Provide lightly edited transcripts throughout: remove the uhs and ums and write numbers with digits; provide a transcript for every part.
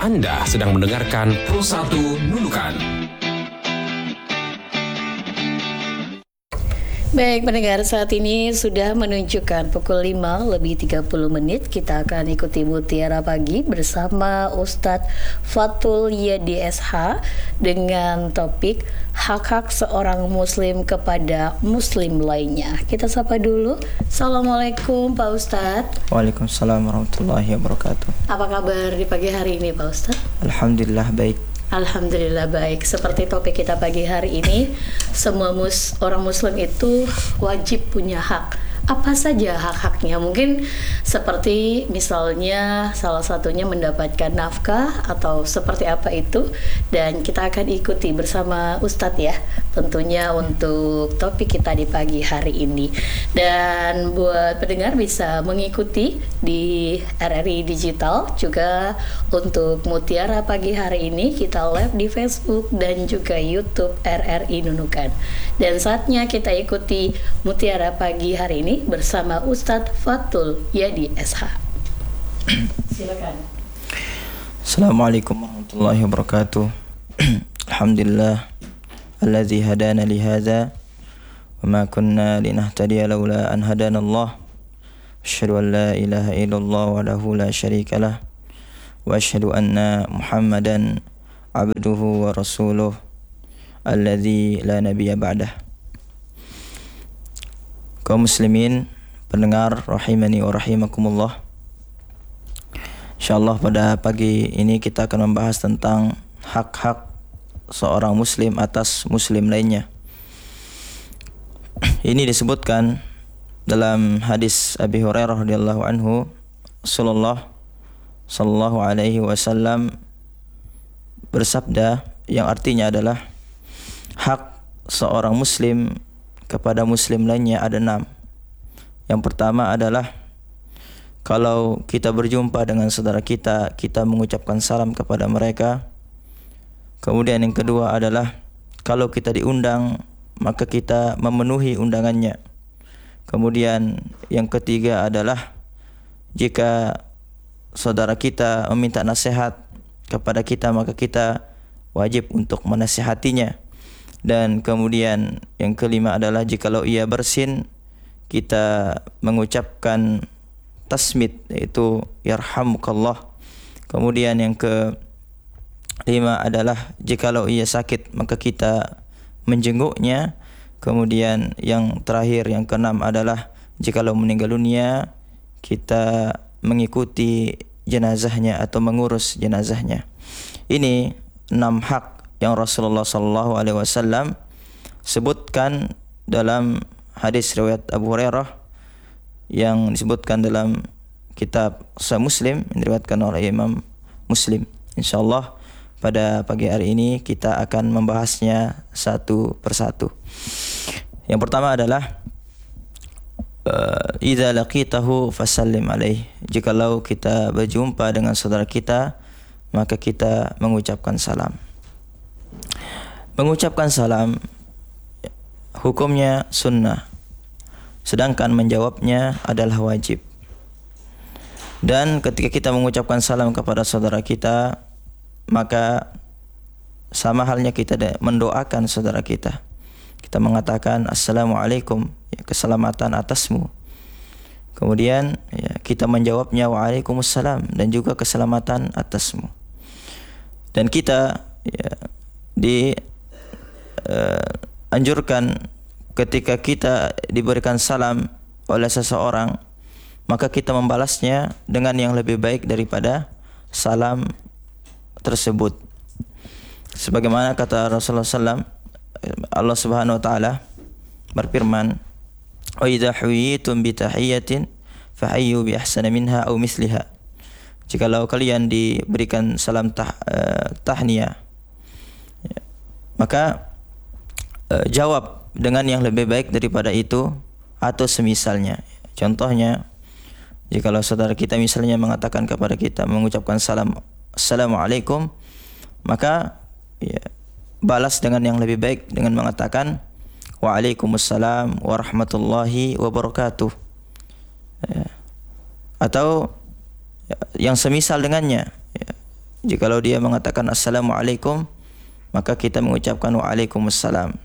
Anda sedang mendengarkan Pro 1 Nunukan. Baik pendengar, saat ini sudah menunjukkan pukul 5:30. Kita akan ikuti Mutiara Pagi bersama Ustadz Fathul Yadi SH dengan topik hak-hak seorang muslim kepada muslim lainnya. Kita sapa dulu. Assalamualaikum Pak Ustadz. Waalaikumsalam warahmatullahi wabarakatuh. Apa kabar di pagi hari ini Pak Ustadz? Alhamdulillah baik. Alhamdulillah baik. Seperti topik kita pagi hari ini, semua orang muslim itu wajib punya hak. Apa saja hak-haknya? Mungkin seperti misalnya salah satunya mendapatkan nafkah atau seperti apa itu, dan kita akan ikuti bersama Ustadz ya, tentunya untuk topik kita di pagi hari ini. Dan buat pendengar bisa mengikuti di RRI Digital, juga untuk Mutiara Pagi hari ini kita live di Facebook dan juga YouTube RRI Nunukan. Dan saatnya kita ikuti Mutiara Pagi hari ini bersama Ustadz Fathul Yadi SH. Silakan. Assalamualaikum warahmatullahi wabarakatuh. Alhamdulillah alladzi hadana li hadza wa ma kunna linahtadiya laula an hadana Allah. Asyhadu an la ilaha illallah wahdahu la syarika lah wa asyhadu anna Muhammadan abduhu wa rasuluh alladzi la nabiyya ba'dah. Kaum muslimin, pendengar rahimani wa rahimakumullah. Insyaallah pada pagi ini kita akan membahas tentang hak-hak seorang muslim atas muslim lainnya. Ini disebutkan dalam hadis Abi Hurairah radhiyallahu anhu, sallallahu alaihi wasallam bersabda yang artinya adalah hak seorang muslim kepada muslim lainnya ada 6. Yang pertama adalah kalau kita berjumpa dengan saudara kita, kita mengucapkan salam kepada mereka. Kemudian yang kedua adalah kalau kita diundang, maka kita memenuhi undangannya. Kemudian yang ketiga adalah jika saudara kita meminta nasihat kepada kita, maka kita wajib untuk menasihatinya. Dan kemudian yang kelima adalah jikalau ia bersin, kita mengucapkan tasmid, yaitu yarhamukallah. Kemudian yang kelima adalah jikalau ia sakit, maka kita menjenguknya. Kemudian yang terakhir, yang keenam adalah jikalau meninggal dunia, kita mengikuti jenazahnya atau mengurus jenazahnya. Ini 6 hak yang Rasulullah SAW sebutkan dalam hadis riwayat Abu Hurairah yang disebutkan dalam kitab Sahih Muslim yang diriwayatkan oleh Imam Muslim. Insyaallah pada pagi hari ini kita akan membahasnya satu persatu. Yang pertama adalah idza laqitahu fasallim alaih. Jikalau kita berjumpa dengan saudara kita, maka kita mengucapkan salam. Mengucapkan salam hukumnya sunnah, sedangkan menjawabnya adalah wajib. Dan ketika kita mengucapkan salam kepada saudara kita, maka sama halnya kita mendoakan saudara kita. Kita mengatakan assalamualaikum, ya, keselamatan atasmu. Kemudian ya, kita menjawabnya waalaikumsalam, dan juga keselamatan atasmu. Dan kita ya, anjurkan ketika kita diberikan salam oleh seseorang, maka kita membalasnya dengan yang lebih baik daripada salam tersebut. Sebagaimana kata Rasulullah SAW, Allah Subhanahu Wa Taala berfirman, "Wa idza huyitum bi tahiyyatin fahayyu bi ahsana minha aw misliha." Jikalau kalian diberikan salam tahniyah, maka jawab dengan yang lebih baik daripada itu atau semisalnya. Contohnya, jikalau saudara kita misalnya mengatakan kepada kita, mengucapkan salam assalamualaikum, maka ya, balas dengan yang lebih baik dengan mengatakan waalaikumsalam warahmatullahi wabarakatuh, ya. Atau ya, yang semisal dengannya, ya. jikalau dia mengatakan assalamualaikum, maka kita mengucapkan waalaikumsalam.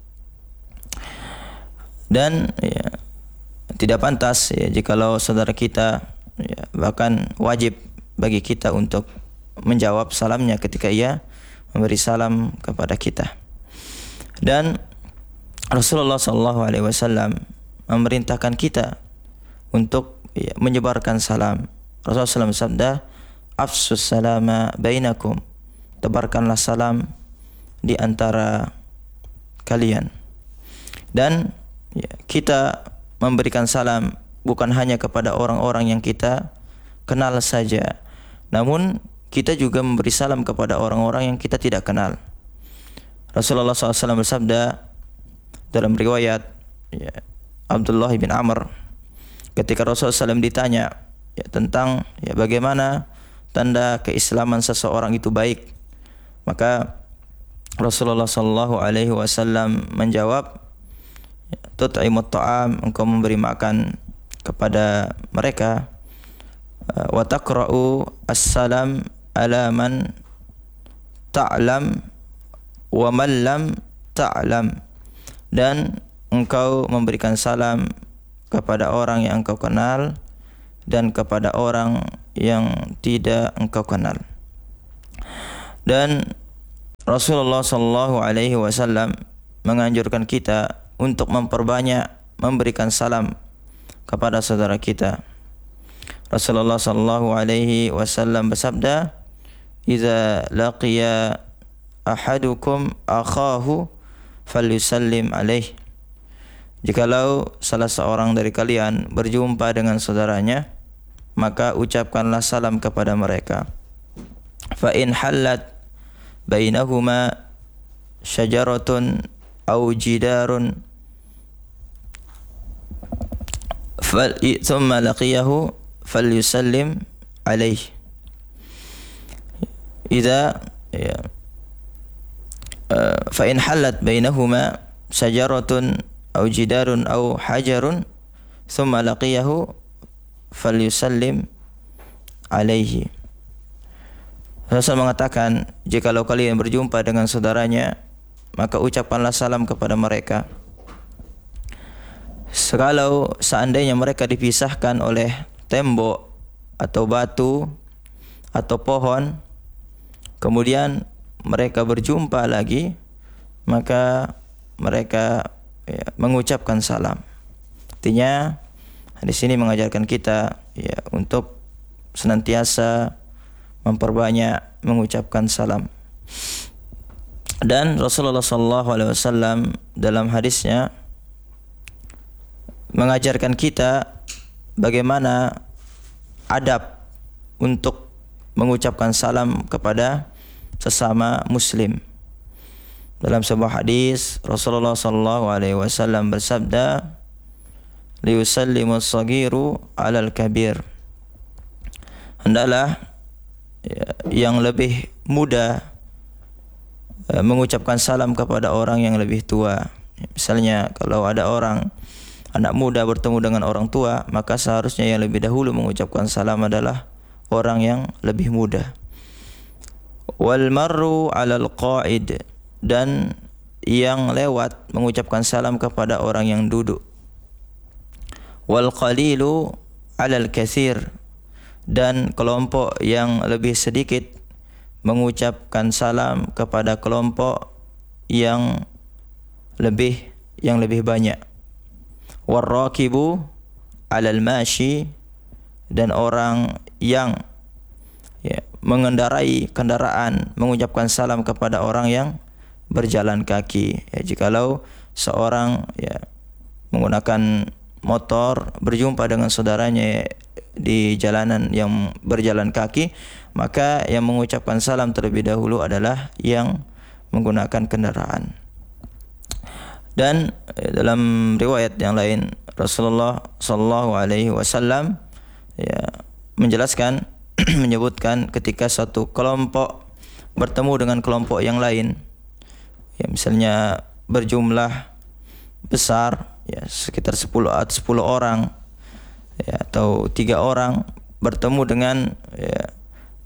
Dan ya, tidak pantas ya jikalau saudara kita ya, bahkan wajib bagi kita untuk menjawab salamnya ketika ia memberi salam kepada kita. Dan Rasulullah SAW memerintahkan kita untuk ya, menyebarkan salam. Rasulullah SAW bersabda, "Afsus salama bainakum." Tebarkanlah salam di antara kalian. Dan ya, kita memberikan salam bukan hanya kepada orang-orang yang kita kenal saja, namun kita juga memberi salam kepada orang-orang yang kita tidak kenal. Rasulullah SAW bersabda dalam riwayat ya, Abdullah bin Amr, ketika Rasulullah SAW ditanya ya, tentang ya, bagaimana tanda keislaman seseorang itu baik, maka Rasulullah SAW menjawab, tut'imut ta'am, engkau memberi makan kepada mereka, wa taqra'u as-salam ala man ta'lam wa man lam ta'lam, dan engkau memberikan salam kepada orang yang engkau kenal dan kepada orang yang tidak engkau kenal. Dan Rasulullah SAW menganjurkan kita untuk memperbanyak memberikan salam kepada saudara kita. Rasulullah SAW bersabda, "Idza laqiya ahadukum akhahu falyusallim alaih." Jikalau salah seorang dari kalian berjumpa dengan saudaranya, maka ucapkanlah salam kepada mereka. Fa in hallat bainahuma syajaratun aw jidarun thumma laqiyahu falyusallim alaih. Idza fa in hallat bainahuma syajaratun aw jidarun aw hajarun thumma laqiyahu falyusallim alaihi. Rasul mengatakan, jikalau kalian berjumpa dengan saudaranya, maka ucapkanlah salam kepada mereka. Sekalau seandainya mereka dipisahkan oleh tembok atau batu atau pohon, kemudian mereka berjumpa lagi, maka mereka ya, mengucapkan salam. Artinya di sini mengajarkan kita ya, untuk senantiasa memperbanyak mengucapkan salam. Dan Rasulullah SAW dalam hadisnya mengajarkan kita bagaimana adab untuk mengucapkan salam kepada sesama muslim. Dalam sebuah hadis Rasulullah SAW bersabda, "Liyusallimu as-saghiru 'alal kabir." Hendaklah yang lebih muda mengucapkan salam kepada orang yang lebih tua. Misalnya kalau ada orang anak muda bertemu dengan orang tua, maka seharusnya yang lebih dahulu mengucapkan salam adalah orang yang lebih muda. Wal marru 'alal qa'id, dan yang lewat mengucapkan salam kepada orang yang duduk. Wal qalilu 'alal katsir, dan kelompok yang lebih sedikit mengucapkan salam kepada kelompok yang lebih banyak. Warrakibu 'alal mashi, dan orang yang mengendarai kendaraan mengucapkan salam kepada orang yang berjalan kaki. Jikalau seorang menggunakan motor berjumpa dengan saudaranya di jalanan yang berjalan kaki, maka yang mengucapkan salam terlebih dahulu adalah yang menggunakan kendaraan. Dan dalam riwayat yang lain Rasulullah SAW menjelaskan menyebutkan ketika satu kelompok bertemu dengan kelompok yang lain, misalnya berjumlah besar, sekitar 10 orang atau 3 orang bertemu dengan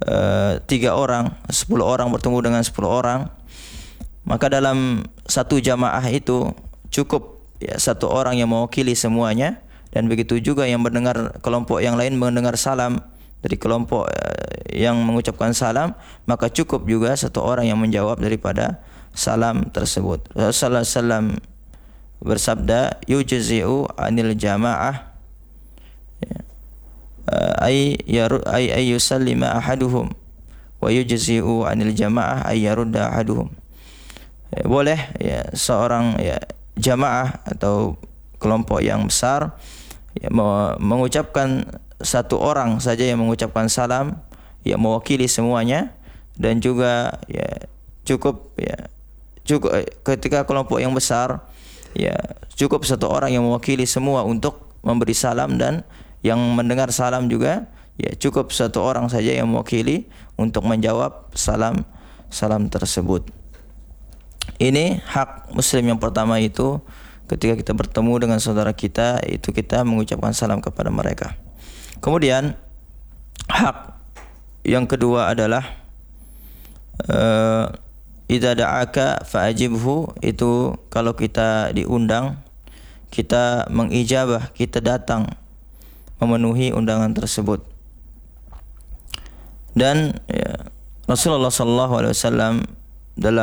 3 orang, 10 orang bertemu dengan 10 orang, maka dalam satu jamaah itu cukup ya satu orang yang mewakili semuanya, dan begitu juga yang mendengar, kelompok yang lain mendengar salam dari kelompok yang mengucapkan salam, maka cukup juga satu orang yang menjawab daripada salam tersebut. Rasulullah SAW bersabda, yujzi'u anil jamaah ay yusallima ahaduhum wa yujzi'u anil jamaah ay yarudda ahaduhum. Boleh ya seorang ya jamaah atau kelompok yang besar ya, mengucapkan satu orang saja yang mengucapkan salam ya mewakili semuanya, dan juga ya cukup ketika kelompok yang besar ya cukup satu orang yang mewakili semua untuk memberi salam, dan yang mendengar salam juga ya cukup satu orang saja yang mewakili untuk menjawab salam tersebut. Ini hak muslim yang pertama, itu ketika kita bertemu dengan saudara kita, itu kita mengucapkan salam kepada mereka. Kemudian hak yang kedua adalah idza da'aka fa'ajibhu, itu kalau kita diundang, kita mengijabah, kita datang memenuhi undangan tersebut. Dan ya, Rasulullah SAW dalam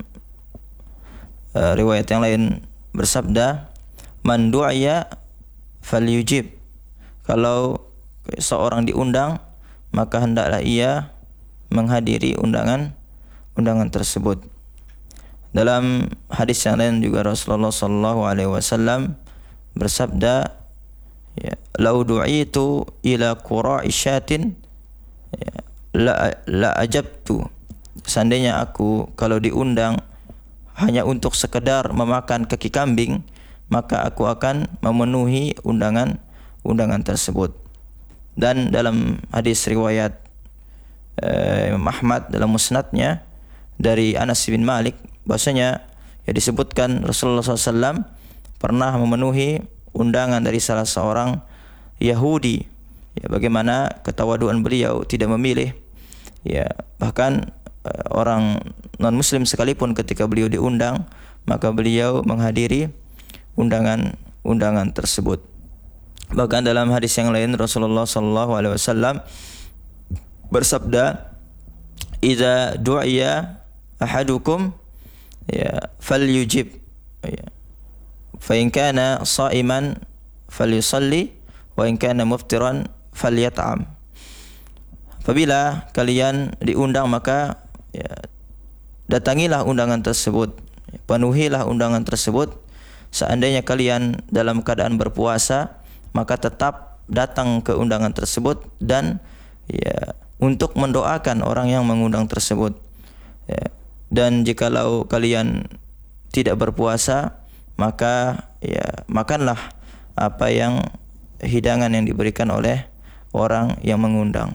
riwayat yang lain bersabda, man du'iya falyujib, kalau seorang diundang maka hendaklah ia menghadiri undangan tersebut. Dalam hadis yang lain juga Rasulullah SAW bersabda, ya, lau du'itu ila qura'i syatin ya, la ajabtu, seandainya aku kalau diundang hanya untuk sekedar memakan kaki kambing, maka aku akan memenuhi undangan tersebut. Dan dalam hadis riwayat Imam Ahmad dalam musnadnya dari Anas bin Malik, bahwasanya ya disebutkan Rasulullah SAW pernah memenuhi undangan dari salah seorang Yahudi. Ya, bagaimana ketawaduan beliau tidak memilih. Ya, bahkan orang non muslim sekalipun ketika beliau diundang, maka beliau menghadiri undangan tersebut. Bahkan dalam hadis yang lain Rasulullah SAW bersabda, idza du'iya ahadukum ya falyujib ya, fa in kana sha'iman falyusalli wa in kana muftiran falyat'am. Apabila kalian diundang, maka ya, datangilah undangan tersebut, penuhilah undangan tersebut. Seandainya kalian dalam keadaan berpuasa, maka tetap datang ke undangan tersebut, dan ya untuk mendoakan orang yang mengundang tersebut. Ya, dan jikalau kalian tidak berpuasa, maka ya makanlah apa yang hidangan yang diberikan oleh orang yang mengundang.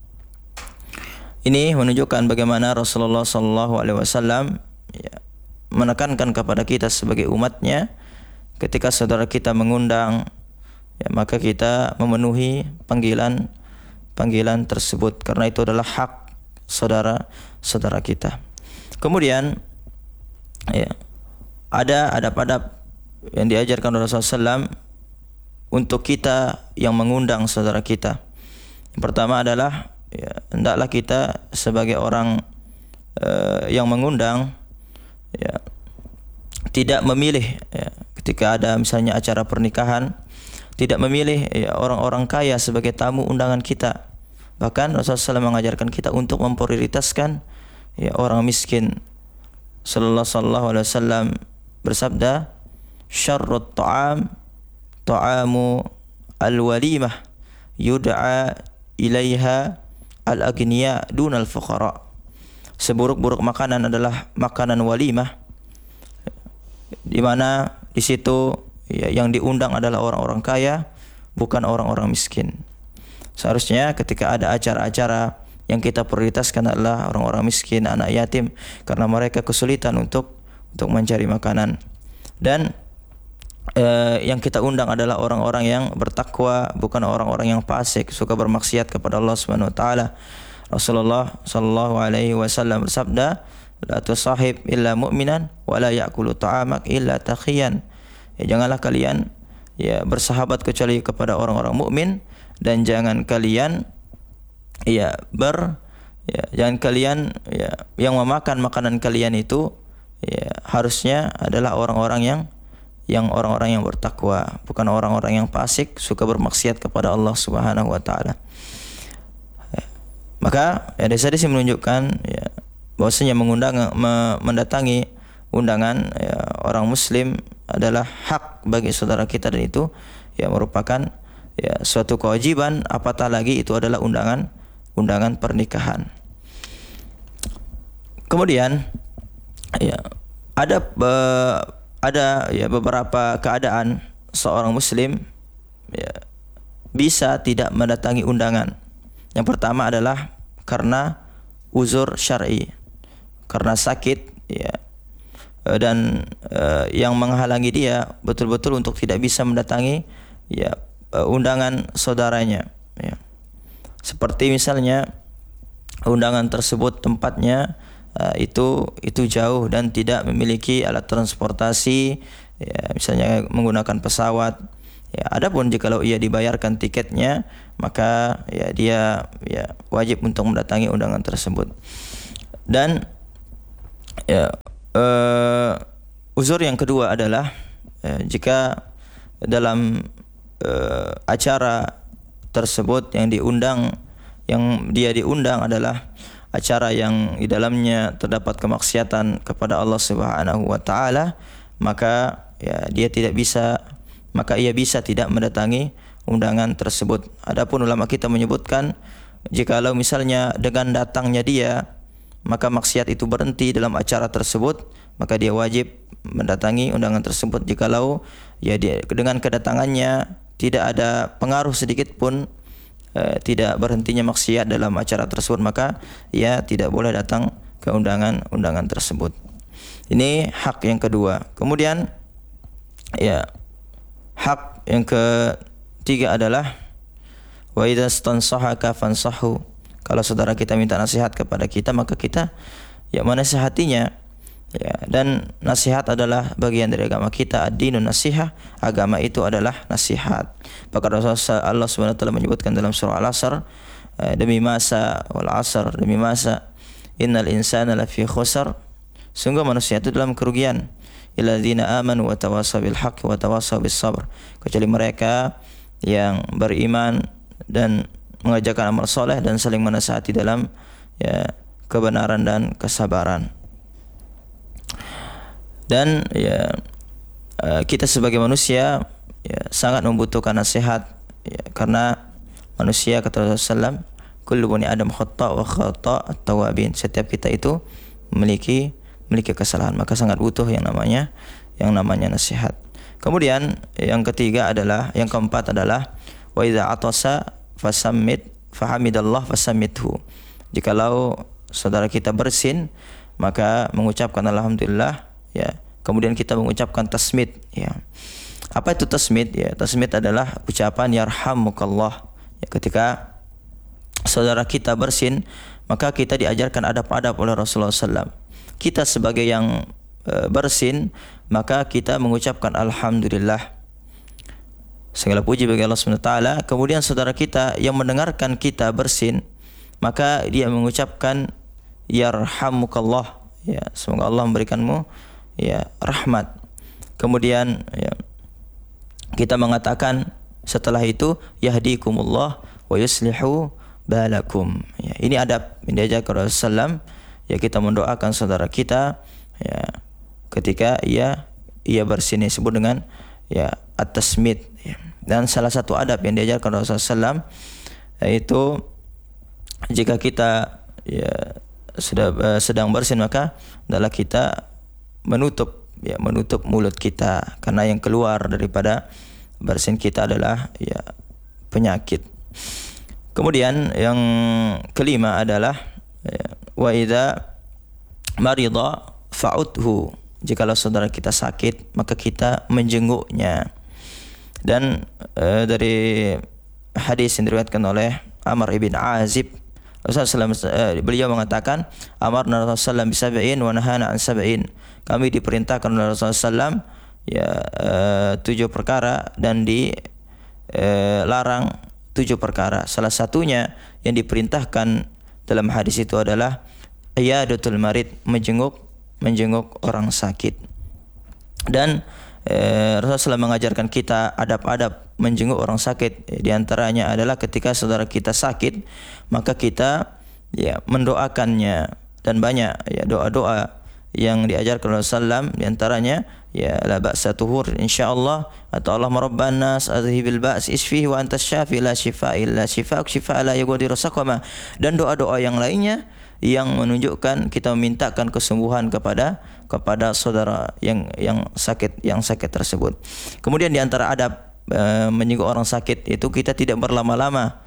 Ini menunjukkan bagaimana Rasulullah SAW ya, menekankan kepada kita sebagai umatnya, ketika saudara kita mengundang, ya, maka kita memenuhi panggilan tersebut, karena itu adalah hak saudara kita. Kemudian ya, ada adab-adab yang diajarkan Rasulullah SAW untuk kita yang mengundang saudara kita. Yang pertama adalah ya, hendaklah kita sebagai orang yang mengundang ya, tidak memilih ya, ketika ada misalnya acara pernikahan, tidak memilih ya, orang-orang kaya sebagai tamu undangan kita. Bahkan Rasulullah SAW mengajarkan kita untuk memprioritaskan ya, orang miskin. Sallallahu alaihi wasallam bersabda, syarrut ta'am ta'amu al-walimah yud'a ilaiha al-aghniya dunal fuqara. Seburuk-buruk makanan adalah makanan walimah, di mana di situ ya, yang diundang adalah orang-orang kaya, bukan orang-orang miskin. Seharusnya ketika ada acara-acara, yang kita prioritaskan adalah orang-orang miskin, anak yatim, karena mereka kesulitan untuk mencari makanan. Dan yang kita undang adalah orang-orang yang bertakwa, bukan orang-orang yang fasik, suka bermaksiat kepada Allah Subhanahu wa taala. Rasulullah sallallahu alaihi wasallam bersabda, la tusahib illa mu'minan wa la ya'kulu ta'amak illa takhiyan. Janganlah kalian bersahabat kecuali kepada orang-orang mukmin, dan jangan kalian jangan kalian yang memakan makanan kalian itu harusnya adalah orang-orang yang bertakwa, bukan orang-orang yang fasik suka bermaksiat kepada Allah Subhanahu wa taala. Maka dari sini menunjukkan bahwasanya mendatangi undangan orang muslim adalah hak bagi saudara kita, dan itu merupakan suatu kewajiban, apatah lagi itu adalah undangan pernikahan. Kemudian ada beberapa keadaan seorang muslim bisa tidak mendatangi undangan. Yang pertama adalah karena uzur syar'i, karena sakit dan yang menghalangi dia betul-betul untuk tidak bisa mendatangi undangan saudaranya. Seperti misalnya undangan tersebut tempatnya itu jauh dan tidak memiliki alat transportasi, misalnya menggunakan pesawat. Adapun jikalau ia dibayarkan tiketnya, maka dia wajib untuk mendatangi undangan tersebut. Dan uzur yang kedua adalah jika dalam acara tersebut yang dia diundang adalah acara yang di dalamnya terdapat kemaksiatan kepada Allah Subhanahu wa taala, maka ia bisa tidak mendatangi undangan tersebut. Adapun ulama kita menyebutkan jikalau misalnya dengan datangnya dia maka maksiat itu berhenti dalam acara tersebut, maka dia wajib mendatangi undangan tersebut. Jikalau dia dengan kedatangannya tidak ada pengaruh sedikit pun tidak berhentinya maksiat dalam acara tersebut, maka ia tidak boleh datang ke undangan tersebut. Ini hak yang kedua. Kemudian hak yang ketiga adalah wa idza stansahaka fansahu. Kalau saudara kita minta nasihat kepada kita, maka kita menasihatinya. Dan nasihat adalah bagian dari agama kita. Ad-dinun nasihah, agama itu adalah nasihat. Bahkan Allah Subhanahu wa taala menyebutkan dalam surah Al-Asr, demi masa wal asr, demi masa innal insana lafi khusr, sungguh manusia itu dalam kerugian. Illadzina amanu wa tawasaw bil haqq wa tawasaw bis sabr, kecuali mereka yang beriman dan mengajarkan amal soleh dan saling menasihati dalam kebenaran dan kesabaran. Dan kita sebagai manusia sangat membutuhkan nasihat, karena manusia, kata Rasulullah, kullu bani adam khata' wa khata' at-tawabin, setiap kita itu memiliki kesalahan, maka sangat butuh yang namanya nasihat. Kemudian yang keempat adalah wa idza atasa fasammit fahamidallah fasammithu. Jikalau saudara kita bersin, maka mengucapkan alhamdulillah, kemudian kita mengucapkan tasmid. Apa itu tasmid? Tasmid adalah ucapan yarhamukallah. Ketika saudara kita bersin, maka kita diajarkan adab-adab oleh Rasulullah SAW. Kita sebagai yang bersin, maka kita mengucapkan alhamdulillah, segala puji bagi Allah SWT. Kemudian saudara kita yang mendengarkan kita bersin, maka dia mengucapkan yarhamukallah, semoga Allah memberikanmu rahmat. Kemudian kita mengatakan setelah itu yahdikumullah wa yuslihu balakum. Ini adab yang diajarkan Rasulullah SAW. Kita mendoakan saudara kita ketika ia bersin, disebut dengan at-tasmid. Dan salah satu adab yang diajarkan Rasulullah SAW yaitu jika kita sedang bersin, maka adalah kita menutup mulut kita, karena yang keluar daripada bersin kita adalah penyakit. Kemudian yang kelima adalah wa idza marida fa'udhu, jikalau saudara kita sakit, maka kita menjenguknya. Dan dari hadis yang diriwayatkan oleh Amr ibn Azib Rasulullah SAW, beliau mengatakan, amarna Rasulullah SAW bisab'in wa nahana an sab'in. Kami diperintahkan oleh Rasulullah SAW 7 perkara dan dilarang 7 perkara. Salah satunya yang diperintahkan dalam hadis itu adalah iyadatul marid, menjenguk orang sakit. Dan Rasulullah SAW mengajarkan kita adab-adab menjenguk orang sakit. Di antaranya adalah ketika saudara kita sakit, maka kita mendoakannya, dan banyak doa-doa yang diajarkan Rasulullah SAW. Di antaranya la ba'sa tuhur insyaallah, atau Allahumma rabban nas adhibil ba's isfihi wa antas syafi la shifaa illa shifaa'uk shifaa la yughadiru saqama, dan doa-doa yang lainnya yang menunjukkan kita memintakan kesembuhan kepada saudara yang sakit tersebut. Kemudian di antara adab menjenguk orang sakit itu kita tidak berlama-lama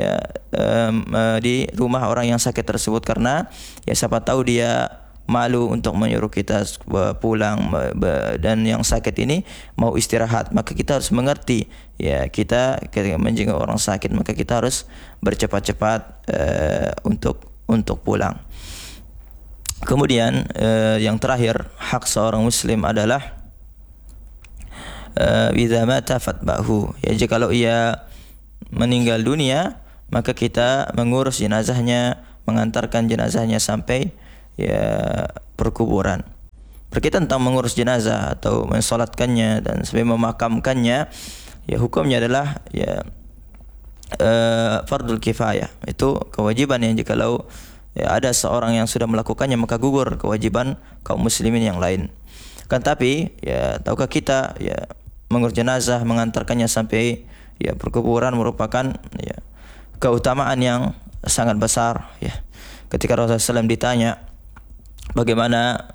di rumah orang yang sakit tersebut, karena siapa tahu dia malu untuk menyuruh kita pulang, dan yang sakit ini mau istirahat. Maka kita harus mengerti, kita ketika menjenguk orang sakit maka kita harus bercepat-cepat untuk pulang. Kemudian yang terakhir, hak seorang muslim adalah idza mata fatba'hu, jikalau ia meninggal dunia maka kita mengurus jenazahnya, mengantarkan jenazahnya sampai perkuburan. Berkaitan tentang mengurus jenazah atau mensolatkannya dan sampai memakamkannya, hukumnya adalah fardul kifayah. Itu kewajiban yang jikalau ada seorang yang sudah melakukannya maka gugur kewajiban kaum muslimin yang lain. Kan tapi tahukah kita mengurus jenazah, mengantarkannya sampai perkuburan merupakan keutamaan yang sangat besar. Ketika Rasulullah SAW ditanya bagaimana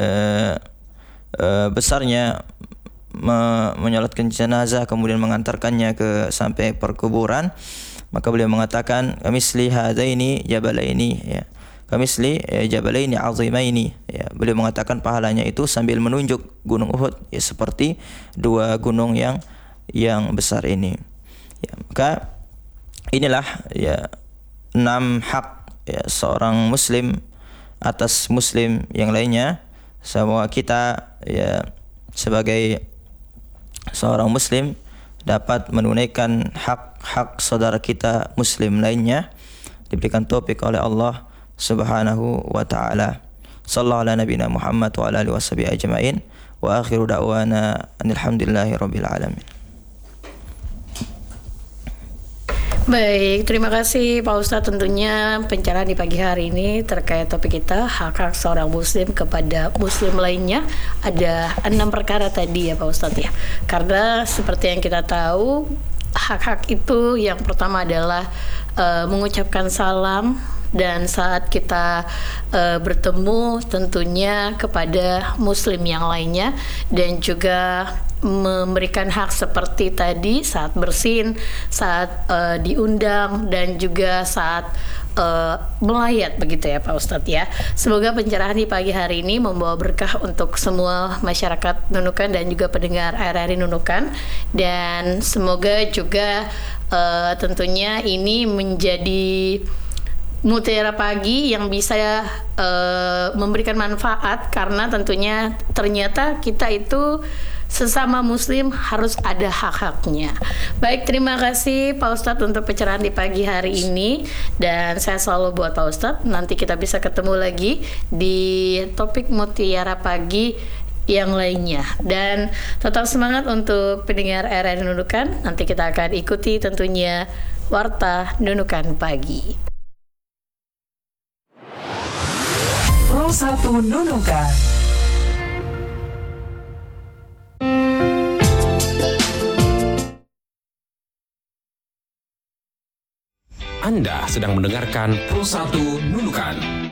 besarnya menyolatkan jenazah kemudian mengantarkannya sampai perkuburan, maka beliau mengatakan kamisli hadaini jabalaini, kamisli jabalaini azimaini. Beliau mengatakan pahalanya itu sambil menunjuk gunung Uhud, seperti 2 gunung yang besar ini. Maka inilah 6 hak seorang muslim atas muslim yang lainnya. Semoga kita sebagai seorang muslim dapat menunaikan hak-hak saudara kita muslim lainnya, diberikan taufik oleh Allah Subhanahu wa taala. Sallallahu ala nabiyina Muhammad wa ala alihi washabihi ajmain, wa akhiru da'wana alhamdulillahi rabbil alamin. Baik, terima kasih Pak Ustadz. Tentunya pencerahan di pagi hari ini terkait topik kita, hak-hak seorang muslim kepada muslim lainnya. Ada 6 perkara tadi ya Pak Ustadz ya. Karena seperti yang kita tahu, hak-hak itu yang pertama adalah mengucapkan salam, dan saat kita bertemu tentunya kepada muslim yang lainnya, dan juga memberikan hak seperti tadi saat bersin, saat diundang, dan juga saat melayat begitu ya Pak Ustadz ya. Semoga pencerahan di pagi hari ini membawa berkah untuk semua masyarakat Nunukan dan juga pendengar RRI Nunukan, dan semoga juga tentunya ini menjadi Mutiara Pagi yang bisa memberikan manfaat, karena tentunya ternyata kita itu sesama muslim harus ada hak-haknya. Baik, terima kasih Pak Ustadz untuk pencerahan di pagi hari ini, dan saya selalu buat Pak Ustadz nanti kita bisa ketemu lagi di topik Mutiara Pagi yang lainnya, dan tetap semangat untuk pendengar RRI Nunukan. Nanti kita akan ikuti tentunya Warta Nunukan Pagi. Pro 1 Nunukan. Anda sedang mendengarkan Pro 1 Nunukan.